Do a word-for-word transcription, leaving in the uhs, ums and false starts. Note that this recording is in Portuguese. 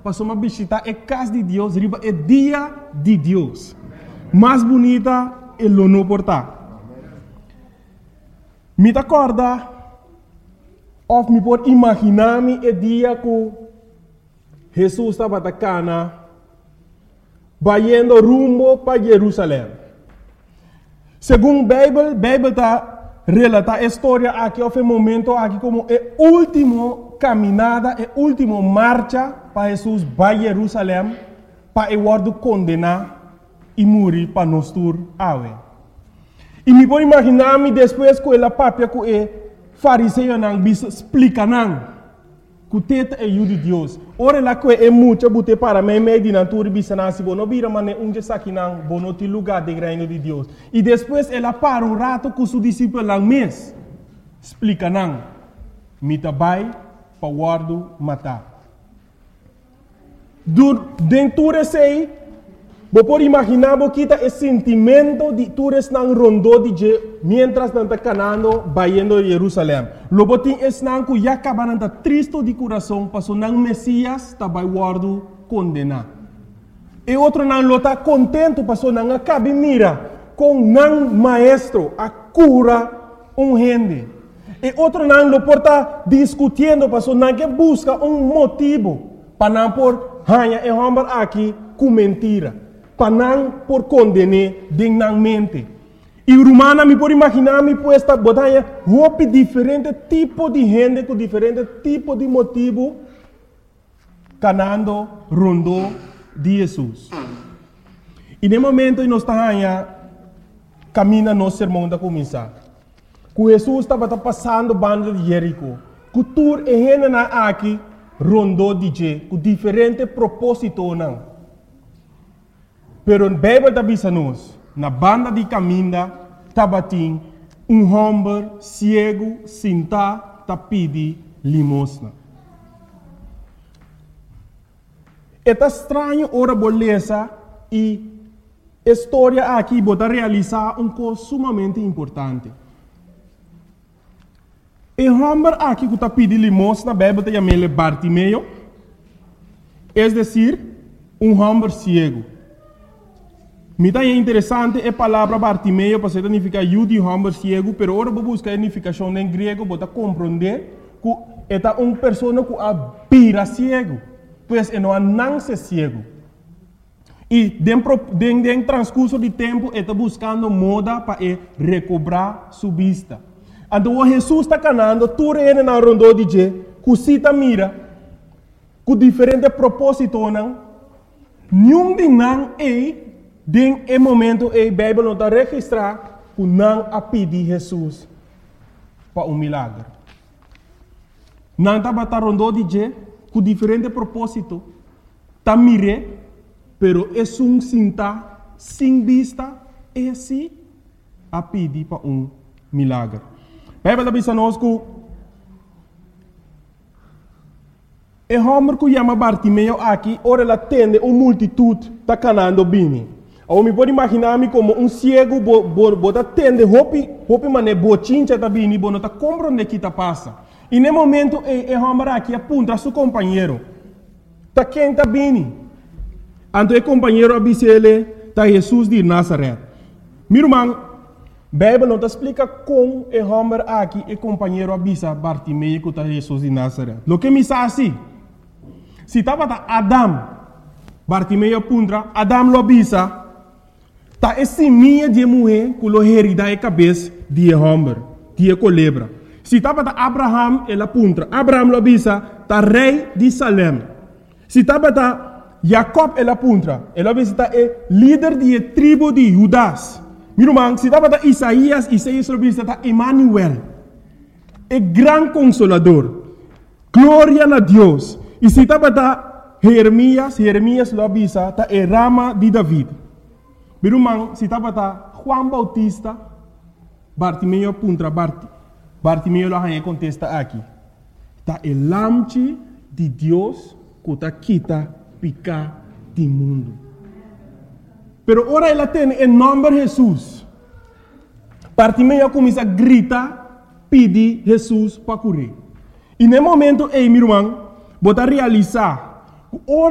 para uma visitar a casa de Deus, riba é dia de Deus. Mais bonita é o não portar. Me acorda, ou me pode imaginar-me o dia que Jesus estava na cana, vai indo rumo para Jerusalém. Segundo a Bíblia, a Bíblia está relata a história aqui, houve um momento aqui como a última caminhada, a última marcha para Jesus para Jerusalém, para o word condenar e morrer para nós tur awe. E me pode imaginar-me depois que ela papia que o fariseu não bisa explica não, que o teta é o de Deus. Ora lá que é muito bute para mim meio de natura bisa não se bono bira mane unge saki não bono ti lugar de reino de Deus. E depois ela para um rato com seu discípulo lá mês explica não, me tabai para guardo matar. Dentro desse você pode imaginar que o sentimento de todos não rondou de je, mientras não está canando, vaindo a Jerusalém. Logo tem esse não que já acaba não está triste de coração, passou não Messias está vai guardo condenar. E outro não está contente, passou não acaba mira com não maestro a cura um gente. E outro não lo porta discutindo, passou não que busca um motivo para não por hanha e homem aqui com mentira. Para não por condenar dignamente. E romana me pode imaginar me puesta botanha roupa diferente tipo de gente com diferente tipo de motivo canando rondo de Jesus. E no momento em nós estamos caminhando nosso sermão da começar. Que Jesus estava passando banda de Jerico. Que tur e gente na aqui rondo de je com diferente propósito não. Pero a Bíblia está dizendo na banda de caminho, tabatim, um homem cego, sentado, tá pedi limosna. É estranho ora beleza e a história aqui bota realizar um coisa sumamente importante. O homem aqui que tá pedi limosna, a Bíblia está chamando Bartimeu, é decir, um homem cego. Me é interessante a palavra Bartimeu, para significar eu de homem cego, pero agora vou buscar a significação em grego para compreender que é uma pessoa que aspira cego, pois é não nasce cego. E dentro do transcurso de tempo, está buscando moda para recobrar sua vista. Então, Jesus está canando, tu reina na rondo de je, que cita mira, com diferentes propósitos, não, nenhum de não é. Den e momento a Bíblia não está registrar que não a pedir Jesus para um milagre. Não está batendo de je com diferente propósito. Está mire, pero é um sinta sem vista e assim a pedir para um milagre. A Bíblia está dizendo que o homem que chama Bartimeu aqui, ora ele atende uma multitude está canando bem. Ou me pode imaginar-me como um cego bota atende hopi hopi mané bochincha tá bem, bom tá compreende que tá passa. E no momento é homem aqui aponta seu companheiro. Tá quem tá bem? Então o companheiro avisa ele tá Jesus de Nazaré. Meu irmão, Bíblia não te explica como o homem aqui e companheiro avisa Bartimeu que tá Jesus de Nazaré. Lo que me sabe assim, se estava Adam, Bartimeu aponta, Adam lo avisa. Tá esse minha de mulher que lo herida a cabeça de homem, de culebra. Se estava Abraham, ele aponta, Abraham lo avisa, tá rei de Salem. Se estava Jacob, ele aponta, ele avisa, tá é líder de tribo de Judas. Meu irmão, se estava Isaías, Isaías lo avisa, tá Emmanuel, é grande consolador. Glória a Deus. E se estava Jeremias, Jeremias lo avisa, tá é rama de David. Meu irmão, se estava Juan Bautista, Bartimeu aponta, Bart, Bartimeu lá contesta aqui. Tá o lamche de Deus que está quita picar do mundo. Pero ora ela tem em nome de Jesus. Bartimeu começa a gritar, pedir Jesus para curar. E no momento, ei, meu irmão, vou realizar.